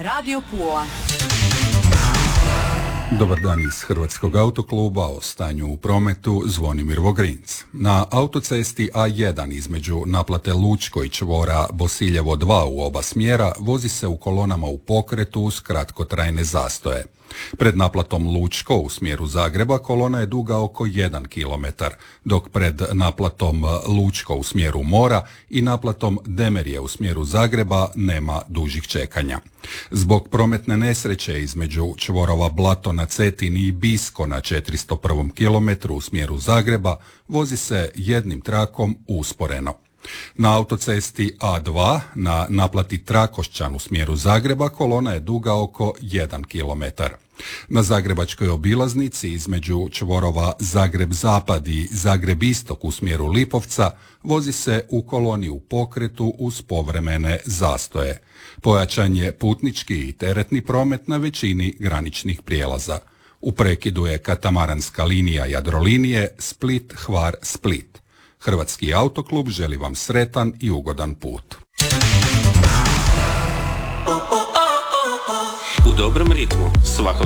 Radio Pula. Dobar dan iz Hrvatskog autokluba, o stanju u prometu Zvonimir Vogrinc. Na autocesti A1 između naplate Lučko i čvora Bosiljevo 2 u oba smjera vozi se u kolonama u pokretu uz kratkotrajne zastoje. Pred naplatom Lučko u smjeru Zagreba kolona je duga oko 1 km, dok pred naplatom Lučko u smjeru Mora i naplatom Demerje u smjeru Zagreba nema dužih čekanja. Zbog prometne nesreće između čvorova Blato na Cetini i Bisko na 401. km u smjeru Zagreba vozi se jednim trakom usporeno. Na autocesti A2 na naplati Trakošćan u smjeru Zagreba kolona je duga oko 1 km. Na zagrebačkoj obilaznici između čvorova Zagreb Zapad i Zagreb Istok u smjeru Lipovca vozi se u koloni u pokretu uz povremene zastoje. Pojačan je putnički i teretni promet na većini graničnih prijelaza. U prekidu je katamaranska linija Jadrolinije Split-Hvar-Split. Hrvatski autoklub želi vam sretan i ugodan put. U dobrom ritmu svakog